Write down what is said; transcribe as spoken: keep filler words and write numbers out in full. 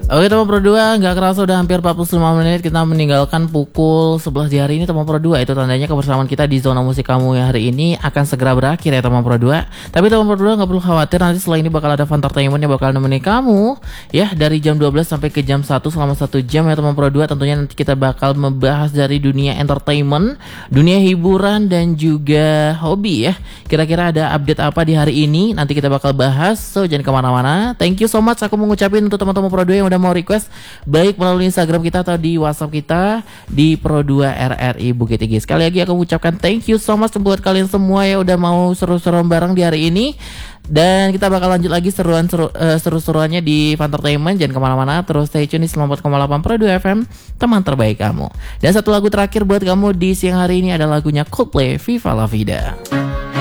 Oke teman Pro dua, gak kerasa udah hampir empat puluh lima menit kita meninggalkan pukul sebelas di hari ini teman Pro dua. Itu tandanya kebersamaan kita di zona musik kamu yang hari ini akan segera berakhir ya teman Pro dua. Tapi teman Pro dua gak perlu khawatir, nanti setelah ini bakal ada Fantertainment yang bakal nemenin kamu ya dari jam dua belas sampai ke jam satu selama satu jam ya teman Pro dua. Tentunya nanti kita bakal membahas dari dunia entertainment, dunia hiburan dan juga hobi ya. Kira-kira ada update apa di hari ini, nanti kita bakal bahas, so jangan kemana-mana. Thank you so much aku mengucapin untuk teman-teman Pro dua yang udah mau request baik melalui Instagram kita atau di WhatsApp kita di Pro dua R R I Bukit Tinggi. Sekali lagi aku ucapkan thank you so much buat kalian semua ya udah mau seru-seruan bareng di hari ini. Dan kita bakal lanjut lagi seruan seru, uh, seru-seruannya di Fantertainment. Jangan kemana-mana, terus stay tune di sembilan puluh empat koma delapan Pro dua F M, teman terbaik kamu. Dan satu lagu terakhir buat kamu di siang hari ini ada lagunya Coldplay, Viva La Vida.